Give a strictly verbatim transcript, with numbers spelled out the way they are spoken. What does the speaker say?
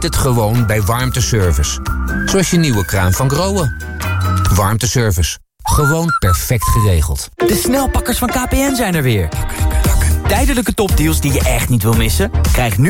vindt het gewoon bij Warmteservice. Zoals je nieuwe kraan van Grohe. Warmteservice. Gewoon perfect geregeld. De snelpakkers van K P N zijn er weer. Tijdelijke topdeals die je echt niet wil missen? Krijg nu